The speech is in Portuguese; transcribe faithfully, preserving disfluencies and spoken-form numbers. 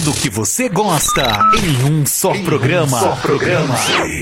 tudo que você gosta em um só em programa. Um só programa.